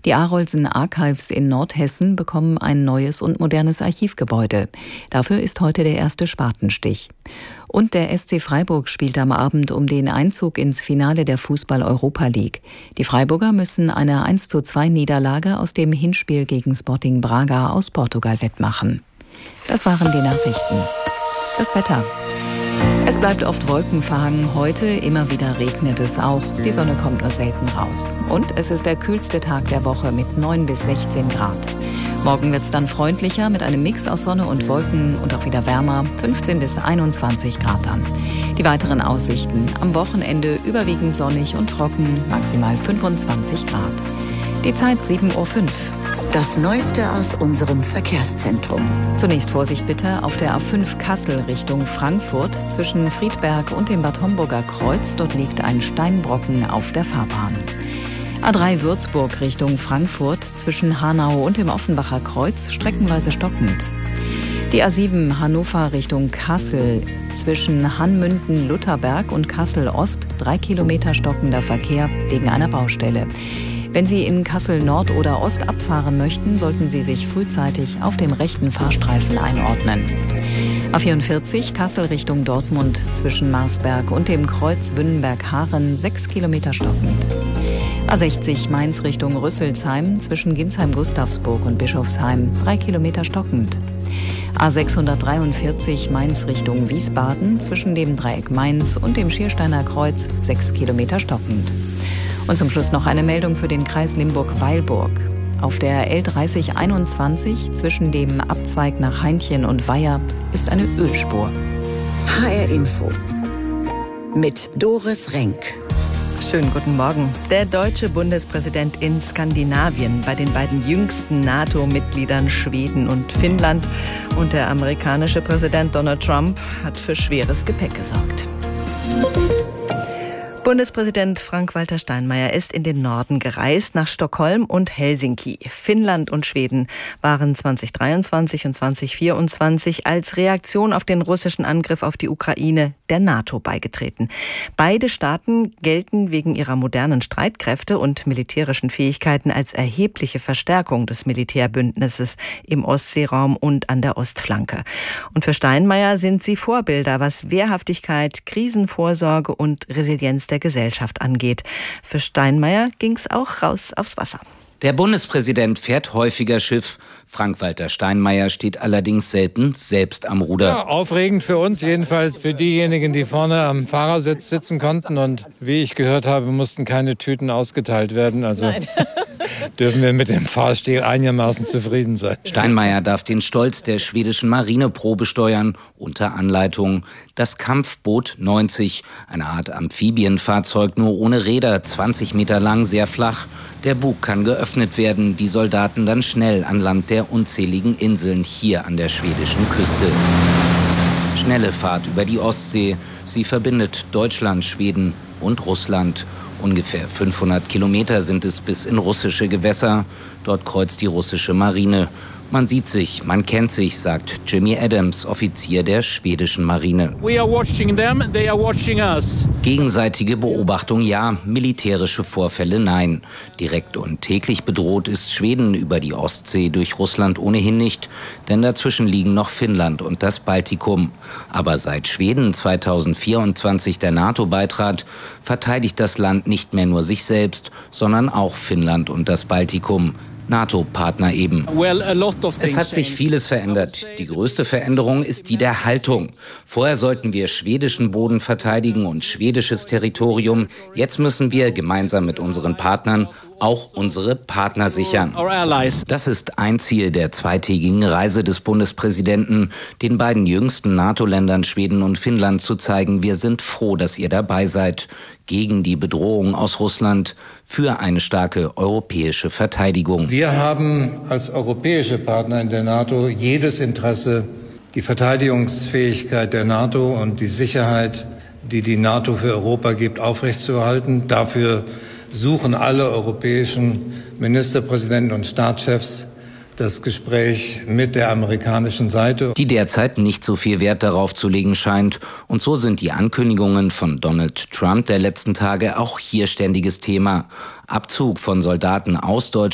Die Arolsen Archives in Nordhessen bekommen ein neues und modernes Archivgebäude. Dafür ist heute der erste Spatenstich. Und der SC Freiburg spielt am Abend um den Einzug ins Finale der Fußball-Europa League. Die Freiburger müssen eine 1:2 Niederlage aus dem Hinspiel gegen Sporting Braga aus Portugal wettmachen. Das waren die Nachrichten. Das Wetter. Es bleibt oft wolkenverhangen heute, immer wieder regnet es auch. Die Sonne kommt nur selten raus. Und es ist der kühlste Tag der Woche mit 9 bis 16 Grad. Morgen wird es dann freundlicher mit einem Mix aus Sonne und Wolken und auch wieder wärmer, 15 bis 21 Grad dann. Die weiteren Aussichten: am Wochenende überwiegend sonnig und trocken, maximal 25 Grad. Die Zeit 7:05 Uhr. Das Neueste aus unserem Verkehrszentrum. Zunächst Vorsicht bitte auf der A5 Kassel Richtung Frankfurt zwischen Friedberg und dem Bad Homburger Kreuz. Dort liegt ein Steinbrocken auf der Fahrbahn. A3 Würzburg Richtung Frankfurt zwischen Hanau und dem Offenbacher Kreuz streckenweise stockend. Die A7 Hannover Richtung Kassel zwischen Hanmünden-Lutherberg und Kassel Ost 3 Kilometer stockender Verkehr wegen einer Baustelle. Wenn Sie in Kassel Nord oder Ost abfahren möchten, sollten Sie sich frühzeitig auf dem rechten Fahrstreifen einordnen. A44 Kassel Richtung Dortmund zwischen Marsberg und dem Kreuz Wünnenberg-Haaren 6 Kilometer stockend. A60 Mainz Richtung Rüsselsheim zwischen Ginsheim-Gustavsburg und Bischofsheim 3 Kilometer stockend. A643 Mainz Richtung Wiesbaden zwischen dem Dreieck Mainz und dem Schiersteiner Kreuz 6 Kilometer stockend. Und zum Schluss noch eine Meldung für den Kreis Limburg-Weilburg. Auf der L3021 zwischen dem Abzweig nach Heintchen und Weiher ist eine Ölspur. HR Info mit Doris Renk. Schönen guten Morgen. Der deutsche Bundespräsident in Skandinavien bei den beiden jüngsten NATO-Mitgliedern Schweden und Finnland und der amerikanische Präsident Donald Trump hat für schweres Gepäck gesorgt. Bundespräsident Frank-Walter Steinmeier ist in den Norden gereist, nach Stockholm und Helsinki. Finnland und Schweden waren 2023 und 2024 als Reaktion auf den russischen Angriff auf die Ukraine der NATO beigetreten. Beide Staaten gelten wegen ihrer modernen Streitkräfte und militärischen Fähigkeiten als erhebliche Verstärkung des Militärbündnisses im Ostseeraum und an der Ostflanke. Und für Steinmeier sind sie Vorbilder, was Wehrhaftigkeit, Krisenvorsorge und Resilienz der Gesellschaft angeht. Für Steinmeier ging es auch raus aufs Wasser. Der Bundespräsident fährt häufiger Schiff. Frank-Walter Steinmeier steht allerdings selten selbst am Ruder. Ja, aufregend für uns, jedenfalls für diejenigen, die vorne am Fahrersitz sitzen konnten. Und wie ich gehört habe, mussten keine Tüten ausgeteilt werden. Also dürfen wir mit dem Fahrstil einigermaßen zufrieden sein. Steinmeier darf den Stolz der schwedischen Marineprobe steuern, unter Anleitung das Kampfboot 90, eine Art Amphibienfahrzeug, nur ohne Räder, 20 Meter lang, sehr flach. Der Bug kann geöffnet werden, die Soldaten dann schnell an Land der unzähligen Inseln hier an der schwedischen Küste. Schnelle Fahrt über die Ostsee, sie verbindet Deutschland, Schweden und Russland. Ungefähr 500 Kilometer sind es bis in russische Gewässer. Dort kreuzt die russische Marine. Man sieht sich, man kennt sich, sagt Jimmy Adams, Offizier der schwedischen Marine. We are watching them, they are watching us. Gegenseitige Beobachtung ja, militärische Vorfälle nein. Direkt und täglich bedroht ist Schweden über die Ostsee durch Russland ohnehin nicht, denn dazwischen liegen noch Finnland und das Baltikum. Aber seit Schweden 2024 der NATO beitrat, verteidigt das Land nicht mehr nur sich selbst, sondern auch Finnland und das Baltikum. NATO-Partner eben. Es hat sich vieles verändert. Die größte Veränderung ist die der Haltung. Vorher sollten wir schwedischen Boden verteidigen und schwedisches Territorium. Jetzt müssen wir gemeinsam mit unseren Partnern auch unsere Partner sichern. Das ist ein Ziel der zweitägigen Reise des Bundespräsidenten, den beiden jüngsten NATO-Ländern Schweden und Finnland zu zeigen, wir sind froh, dass ihr dabei seid, gegen die Bedrohung aus Russland, für eine starke europäische Verteidigung. Wir haben als europäische Partner in der NATO jedes Interesse, die Verteidigungsfähigkeit der NATO und die Sicherheit, die die NATO für Europa gibt, aufrechtzuerhalten. Dafür suchen alle europäischen Ministerpräsidenten und Staatschefs das Gespräch mit der amerikanischen Seite. Die derzeit nicht so viel Wert darauf zu legen scheint. Und so sind die Ankündigungen von Donald Trump der letzten Tage auch hier ständiges Thema. Abzug von Soldaten aus Deutschland